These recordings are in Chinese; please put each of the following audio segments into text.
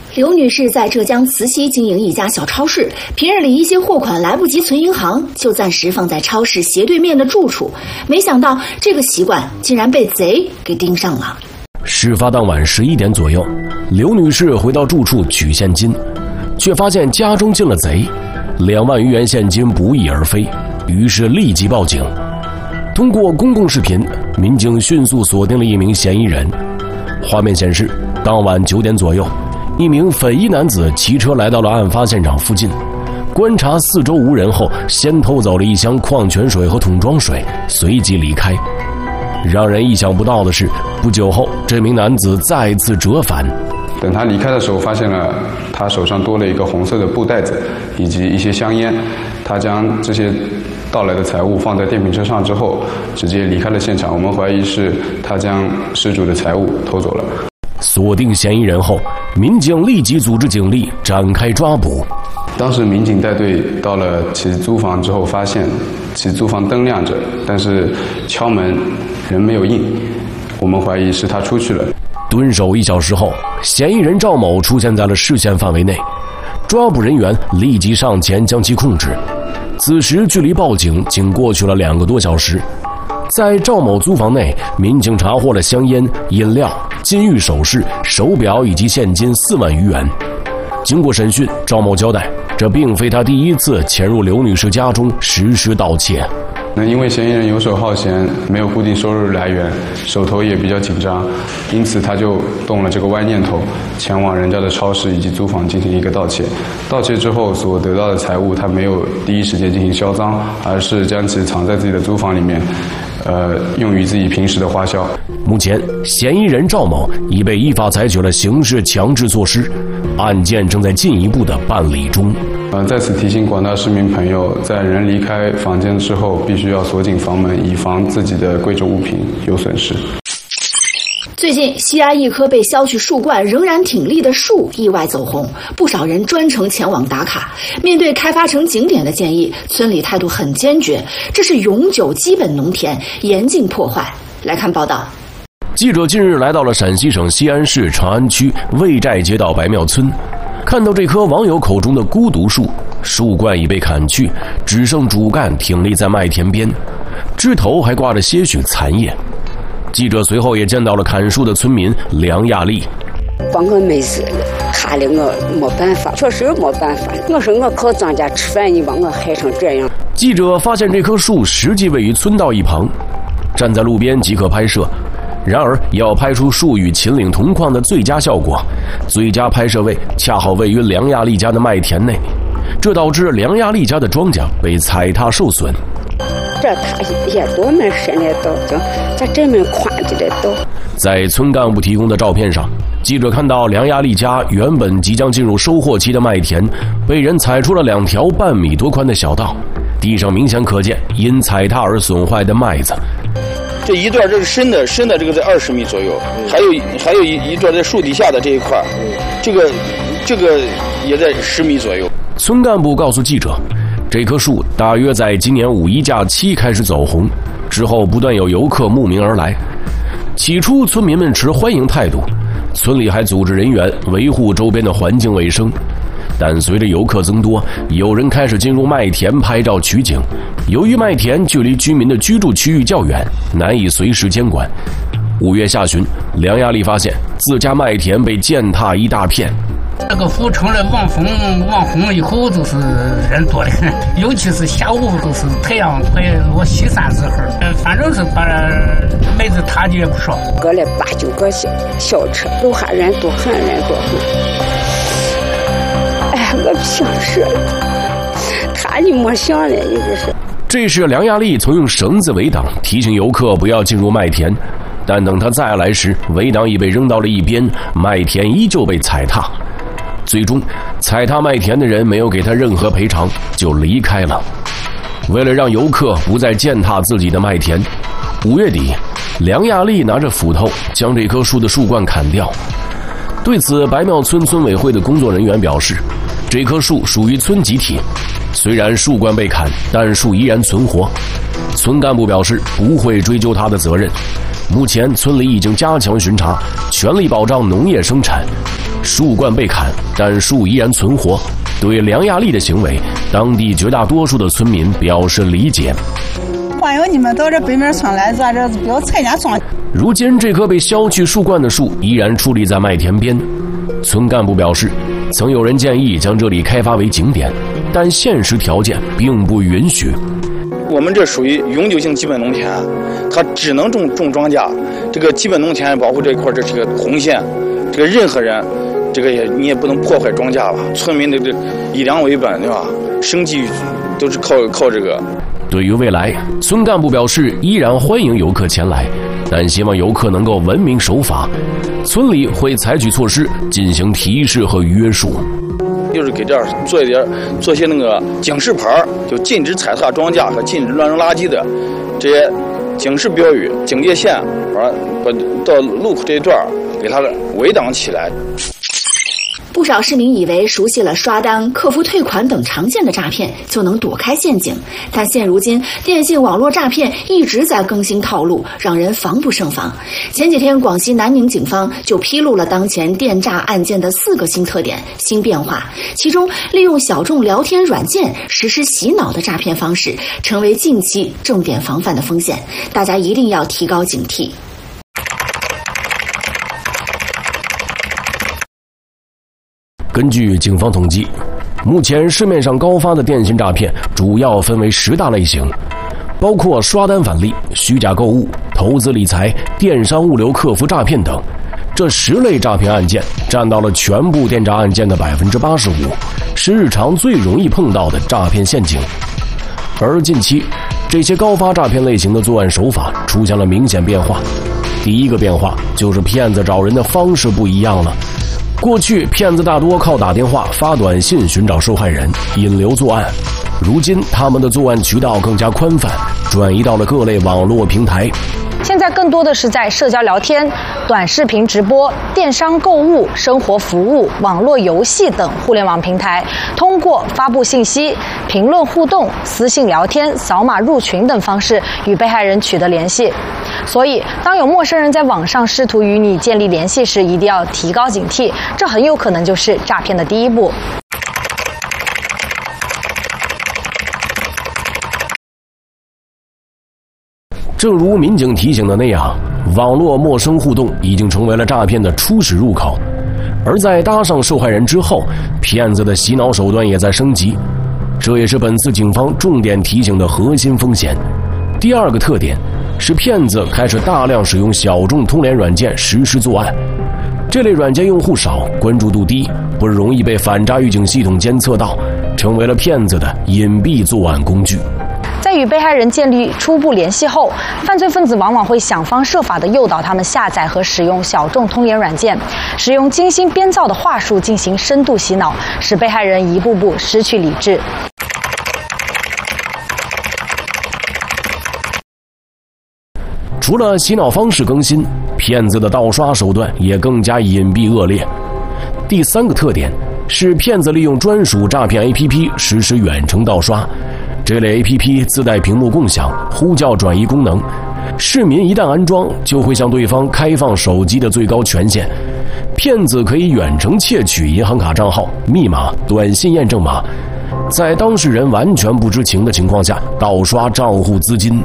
刘女士在浙江慈溪经营一家小超市，平日里一些货款来不及存银行，就暂时放在超市斜对面的住处。没想到这个习惯竟然被贼给盯上了。 事发当晚11点左右，刘女士回到住处取现金，却发现家中进了贼，2万余元现金不翼而飞，于是立即报警。通过公共视频，民警迅速锁定了一名嫌疑人。画面显示，当晚9点左右，一名粉衣男子骑车来到了案发现场附近，观察四周无人后，先偷走了一箱矿泉水和桶装水，随即离开。让人意想不到的是，不久后，这名男子再次折返。 等他离开的时候，发现了他手上多了一个红色的布袋子，以及一些香烟。他将这些盗来的财物放在电瓶车上之后，直接离开了现场。我们怀疑是他将失主的财物偷走了。 锁定嫌疑人后，民警立即组织警力展开抓捕。 当时民警带队到了其租房之后，发现其租房灯亮着，但是敲门人没有应，我们怀疑是他出去了。 蹲守1小时后，嫌疑人赵某出现在了视线范围内，抓捕人员立即上前将其控制。此时距离报警仅过去了2个多小时。在赵某租房内，民警查获了香烟、饮料、金玉首饰、手表以及现金4万余元。经过审讯，赵某交代，这并非他第一次潜入刘女士家中实施盗窃。 因为嫌疑人游手好闲，没有固定收入来源，手头也比较紧张，因此他就动了这个歪念头，前往人家的超市以及租房进行一个盗窃。盗窃之后所得到的财物，他没有第一时间进行销赃，而是将其藏在自己的租房里面，用于自己平时的花销。 目前，嫌疑人赵某已被依法采取了刑事强制措施，案件正在进一步的办理中。 在此提醒广大市民朋友，在人离开房间之后，必须要锁紧房门，以防自己的贵重物品有损失。 最近，西安一棵被削去树冠仍然挺立的树意外走红，不少人专程前往打卡。面对开发成景点的建议，村里态度很坚决，这是永久基本农田，严禁破坏。来看报道。 记者近日来到了陕西省西安市长安区魏寨街道白庙村，看到这棵网友口中的孤独树，树冠已被砍去，只剩主干挺立在麦田边，枝头还挂着些许残叶。记者随后也见到了砍树的村民梁亚丽。 把我美死了，害得我没办法，确实没办法。我说我靠咱家吃饭，你把我害成这样。 记者发现这棵树实际位于村道一旁，站在路边即可拍摄。然而，要拍出树与秦岭同框的最佳效果，最佳拍摄位恰好位于梁亚丽家的麦田内，这导致梁亚丽家的庄稼被踩踏受损。 这他也多么深的道，咋这么宽的道？ 在村干部提供的照片上，记者看到梁亚丽家原本即将进入收获期的麦田，被人踩出了2条半米多宽的小道，地上明显可见因踩踏而损坏的麦子。 这一段这是深的这个在20米左右，还有一段在树底下的这一块，这个也在10米左右。 村干部告诉记者，这棵树大约在今年5一假期开始走红，之后不断有游客慕名而来。起初村民们持欢迎态度，村里还组织人员维护周边的环境卫生。但随着游客增多，有人开始进入麦田拍照取景。由于麦田距离居民的居住区域较远，难以随时监管。5月下旬，梁亚丽发现自家麦田被践踏一大片。 这个湖成了网红以后，就是人多的很，尤其是下午都是太阳快落西山时候，反正是把麦子踏的也不少。 搁了8、9个小车，都还人多很。哎，我不想说了，他就没想了，你这是。 这是梁亚丽曾用绳子围挡，提醒游客不要进入麦田，但等他再来时，围挡已被扔到了一边，麦田依旧被踩踏。最终，踩踏麦田的人没有给他任何赔偿，就离开了。为了让游客不再践踏自己的麦田，5月底，梁亚丽拿着斧头将这棵树的树冠砍掉。对此，白庙村村委会的工作人员表示，这棵树属于村集体，虽然树冠被砍，但树依然存活。村干部表示不会追究他的责任。目前，村里已经加强巡查，全力保障农业生产。 树冠被砍，但树依然存活。对梁亚丽的行为，当地绝大多数的村民表示理解。 欢迎你们到这北面村来，咱这不要参加装。 如今，这棵被削去树冠的树依然矗立在麦田边。村干部表示，曾有人建议将这里开发为景点，但现实条件并不允许。 我们这属于永久性基本农田，它只能种庄稼。这个基本农田保护这一块，这是个红线。这个任何人，这个你也不能破坏庄稼了。村民的这以粮为本，对吧？生计都是靠这个。 对于未来，村干部表示依然欢迎游客前来，但希望游客能够文明守法。村里会采取措施进行提示和约束。 就是给这儿做些那个警示牌，就禁止踩踏庄稼和禁止乱扔垃圾的这些警示标语、警戒线，把到路口这一段给它围挡起来。 不少市民以为熟悉了刷单、客服退款等常见的诈骗就能躲开陷阱，但现如今电信网络诈骗一直在更新套路，让人防不胜防。前几天，广西南宁警方就披露了当前电诈案件的4个新特点、新变化，其中利用小众聊天软件实施洗脑的诈骗方式，成为近期重点防范的风险，大家一定要提高警惕。 根据警方统计，目前市面上高发的电信诈骗主要分为10大类型，包括刷单返利、虚假购物、投资理财、电商物流客服诈骗等。这10类诈骗案件占到了全部电诈案件的85%，是日常最容易碰到的诈骗陷阱。而近期，这些高发诈骗类型的作案手法出现了明显变化。第一个变化就是骗子找人的方式不一样了。过去，骗子大多靠打电话、发短信寻找受害人，引流作案。如今，他们的作案渠道更加宽泛，转移到了各类网络平台。 现在更多的是在社交聊天、短视频直播、电商购物、生活服务、网络游戏等互联网平台，通过发布信息、评论互动、私信聊天、扫码入群等方式与被害人取得联系。所以，当有陌生人在网上试图与你建立联系时，一定要提高警惕，这很有可能就是诈骗的第一步。 正如民警提醒的那样，网络陌生互动已经成为了诈骗的初始入口。而在搭上受害人之后，骗子的洗脑手段也在升级，这也是本次警方重点提醒的核心风险。第二个特点是骗子开始大量使用小众通联软件实施作案。这类软件用户少，关注度低，不容易被反诈预警系统监测到，成为了骗子的隐蔽作案工具。 在与被害人建立初步联系后，犯罪分子往往会想方设法地诱导他们下载和使用小众通联软件，使用精心编造的话术进行深度洗脑，使被害人一步步失去理智。 除了洗脑方式更新，骗子的盗刷手段也更加隐蔽恶劣。第三个特点是骗子利用专属诈骗 APP 实施远程盗刷。这类 APP 自带屏幕共享、呼叫转移功能，市民一旦安装，就会向对方开放手机的最高权限。骗子可以远程窃取银行卡账号、密码、短信验证码，在当事人完全不知情的情况下盗刷账户资金。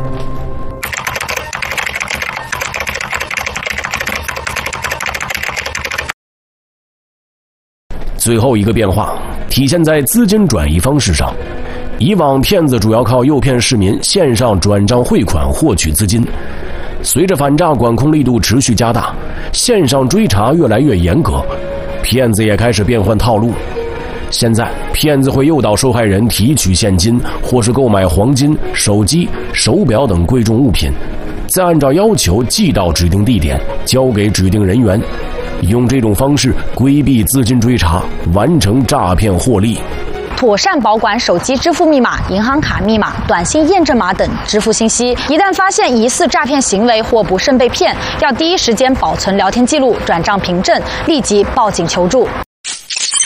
最后一个变化体现在资金转移方式上。以往骗子主要靠诱骗市民线上转账汇款获取资金，随着反诈管控力度持续加大，线上追查越来越严格，骗子也开始变换套路。现在骗子会诱导受害人提取现金，或是购买黄金、手机、手表等贵重物品，再按照要求寄到指定地点，交给指定人员，用这种方式规避资金追查，完成诈骗获利。 妥善保管手机支付密码、银行卡密码、短信验证码等支付信息。一旦发现疑似诈骗行为或不慎被骗，要第一时间保存聊天记录、转账凭证，立即报警求助。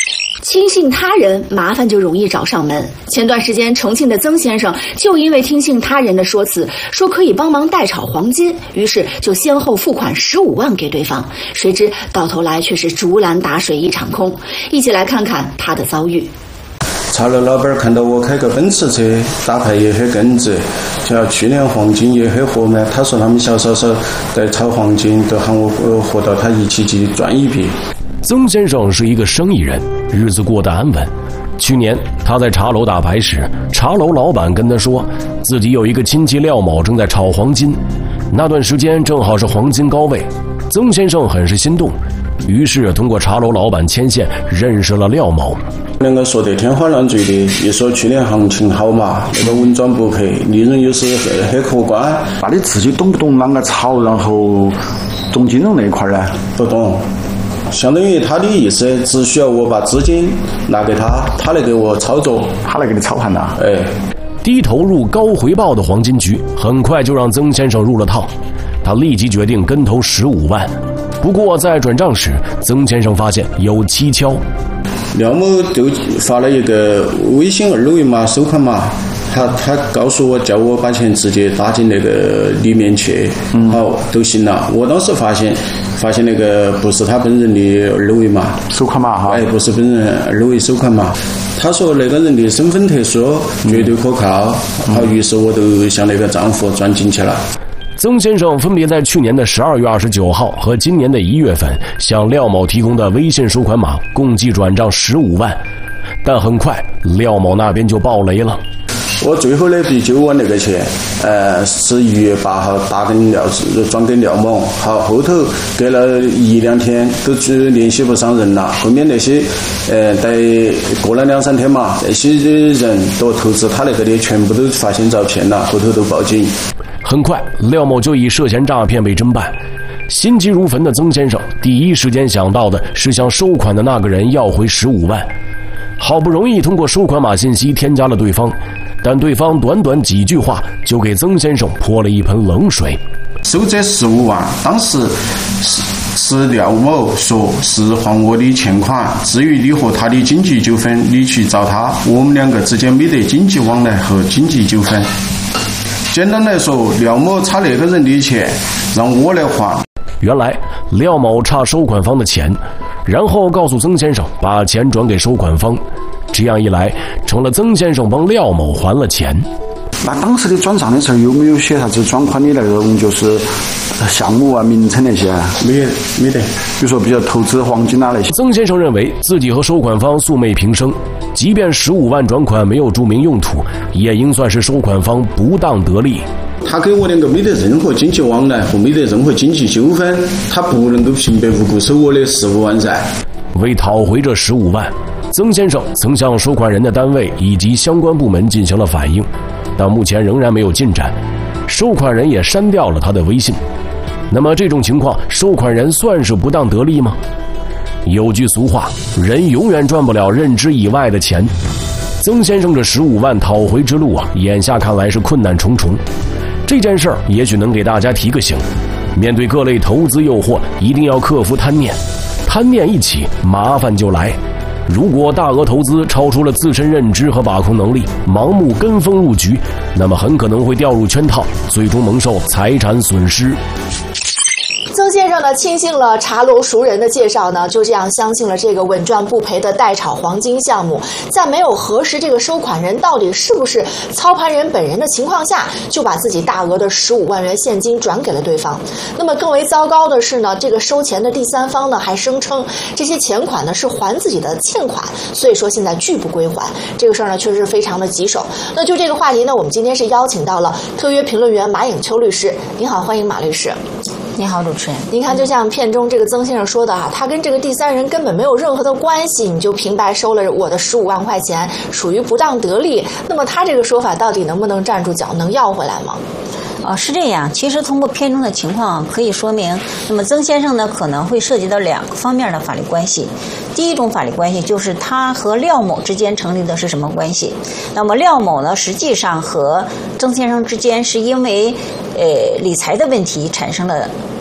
轻信他人，麻烦就容易找上门。前段时间，重庆的曾先生就因为听信他人的说辞，说可以帮忙代炒黄金，于是就先后付款15万给对方，谁知到头来却是竹篮打水一场空。一起来看看他的遭遇。 茶楼老板看到我开个奔驰车，打牌也很耿直，叫去年黄金也很火嘛，他说他们小嫂嫂在炒黄金，都喊我活到他一起去赚一笔。 曾先生是一个生意人，日子过得安稳。去年他在茶楼打牌时，茶楼老板跟他说，自己有一个亲戚廖某正在炒黄金，那段时间正好是黄金高位，曾先生很是心动，于是通过茶楼老板牵线认识了廖某。 两个说得天花乱坠的，一说去年行情好嘛，那个稳赚不赔，利润又是很可观。 那你自己懂不懂啷个炒，然后懂金融那一块呢？ 不懂。相当于他的意思，只需要我把资金拿给他，他来给我操作， 他来给你操盘呐。 哎， 低投入高回报的黄金局很快就让曾先生入了套，他立即决定跟投15万。不过在转账时，曾先生发现有蹊跷。 廖某就发了一个微信2维码收款码，他告诉我叫我把钱直接打进那个里面去，好都行了。我当时发现那个不是他本人的2维码收款码哈， 不是本人2维收款码。他说那个人的身份特殊，绝对可靠。好，于是我都向那个账户转进去了。 曾先生分别在去年的12月29号和今年的1月份向廖某提供的微信收款码共计转账15万，但很快廖某那边就爆雷了。 我最后那笔9万那个钱，是1月8号转给廖某，好，后头隔了1-2天都联系不上人了。后面那些在过了2-3天嘛，那些人都投资他那个的全部都发现遭骗了，后头都报警。 很快，廖某就以涉嫌诈骗被侦办。心急如焚的曾先生第一时间想到的是向收款的那个人要回15万，好不容易通过收款码信息添加了对方，但对方短短几句话就给曾先生泼了一盆冷水。 收这15万，当时是廖某说是还我的欠款，至于你和他的经济纠纷，你去找他，我们两个之间没得经济往来和经济纠纷。简单来说，廖某差那个人的钱，让我来还。 原来廖某差收款方的钱，然后告诉曾先生把钱转给收款方，这样一来成了曾先生帮廖某还了钱。 那当时的转账的时候有没有写啥子转款的那种就是项目啊、名称那些啊？ 没得。 比如说比较投资黄金啊那些。 曾先生认为自己和收款方素昧平生，即便15万转款没有注明用途，也应算是收款方不当得利。 他跟我两个没得任何经济往来和没得任何经济纠纷，他不能够平白无故收我的15万噻。 为讨回这15万，曾先生曾向收款人的单位以及相关部门进行了反映，但目前仍然没有进展，收款人也删掉了他的微信。那么这种情况，收款人算是不当得利吗？有句俗话，人永远赚不了认知以外的钱。曾先生这15万讨回之路啊，眼下看来是困难重重。这件事儿也许能给大家提个醒，面对各类投资诱惑，一定要克服贪念，贪念一起，麻烦就来。如果大额投资超出了自身认知和把控能力，盲目跟风入局，那么很可能会掉入圈套，最终蒙受财产损失。 曾先生呢，轻信了茶楼熟人的介绍呢，就这样相信了这个稳赚不赔的代炒黄金项目，在没有核实这个收款人到底是不是操盘人本人的情况下，就把自己大额的15万元现金转给了对方。那么更为糟糕的是呢，这个收钱的第三方呢，还声称这些钱款呢是还自己的欠款，所以说现在拒不归还。这个事儿呢，确实非常的棘手。那就这个话题呢，我们今天是邀请到了特约评论员马颖秋律师。您好，欢迎马律师。 你好，主持人。 您看，就像片中这个曾先生说的啊，他跟这个第三人根本没有任何的关系，你就平白收了我的15万块钱，属于不当得利。那么他这个说法到底能不能站住脚，能要回来吗？ 是这样。其实通过片中的情况可以说明，那么曾先生呢可能会涉及到2个方面的法律关系。第一种法律关系就是他和廖某之间成立的是什么关系？那么廖某呢，实际上和曾先生之间是因为理财的问题产生了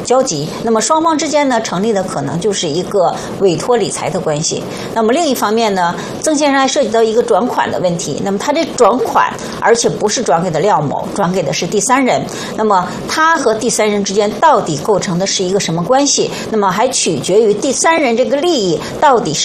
交集。那么双方之间呢，成立的可能就是一个委托理财的关系。那么另一方面呢，曾先生还涉及到一个转款的问题。那么他这转款，而且不是转给的廖某，转给的是第三人。那么他和第三人之间到底构成的是一个什么关系？那么还取决于第三人这个利益到底是